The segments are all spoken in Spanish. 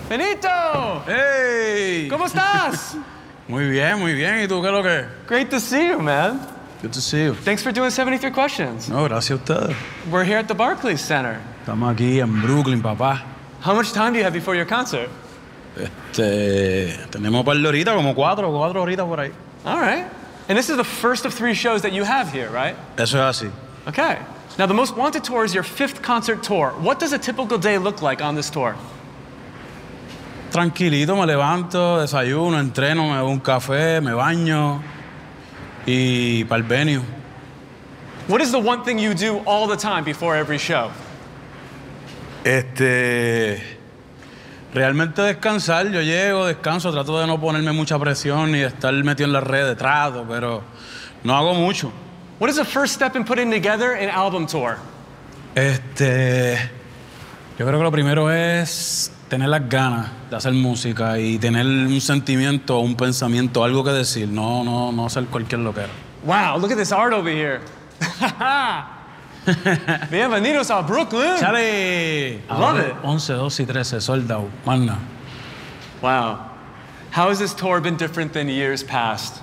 Benito! ¡Hey! ¿Cómo estás? Muy bien, muy bien. ¿Y tú qué es lo que? Great to see you, man. Good to see you. Thanks for doing 73 questions. No, gracias a ustedes. We're here at the Barclays Center. Estamos aquí en Brooklyn, papá. How much time do you have before your concert? Tenemos un par de horitas, como cuatro horitas por ahí. All right. And this is the first of 3 shows that you have here, right? Eso es así. Okay. Now, the Most Wanted Tour is your 5th concert tour. What does a typical day look like on this tour? Tranquilito, me levanto, desayuno, entreno, me bebo un café, me baño y para el venue. What is the one thing you do all the time before every show? Realmente descansar. Yo llego, descanso, trato de no ponerme mucha presión ni de estar metido en las redes, trato, pero no hago mucho. What is the first step in putting together an album tour? Yo creo que lo primero es tener las ganas de hacer música y tener un sentimiento, un pensamiento, algo que decir, no hacer cualquier loquera. Wow, look at this art over here. Bienvenidos a Brooklyn. ¡Chale! Love it. 11, 12 y 13, sold out, más nada. Wow. How has this tour been different than years past?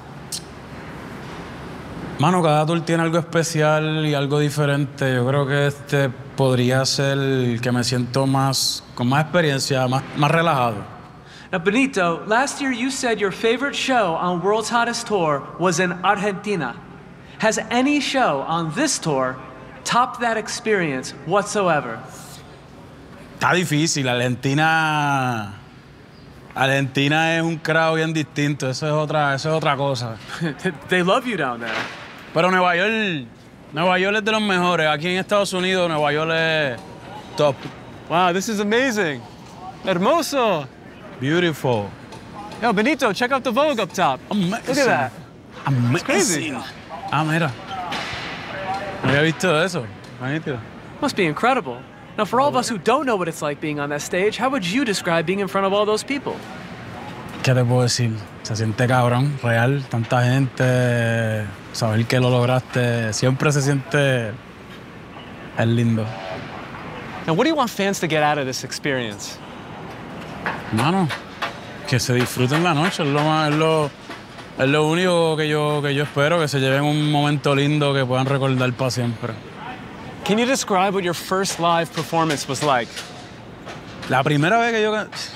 Mano, cada tour tiene algo especial y algo diferente. Yo creo que podría ser el que me siento con más experiencia, más relajado. Now, Benito, last year you said your favorite show on World's Hottest Tour was in Argentina. Has any show on this tour topped that experience whatsoever? Está difícil. Argentina es un crowd bien distinto. Eso es otra cosa. They love you down there. Pero Nueva York es de los mejores. Aquí en Estados Unidos, Nueva York es top. Wow, this is amazing. Hermoso. Beautiful. Yo, Benito, check out the Vogue up top. Amazing. Look at that. Amazing. crazy. Mira. No había visto eso. Magnífico. Must be incredible. Now, for all of us who don't know what it's like being on that stage, how would you describe being in front of all those people? ¿Qué te puedo decir? Se siente cabrón, real, tanta gente, saber que lo lograste, siempre se siente, es lindo. Now, what do you want fans to get out of this experience? Mano, que se disfruten la noche, es lo único que yo espero, que se lleven un momento lindo que puedan recordar para siempre. Can you describe what your first live performance was like? La primera vez que yo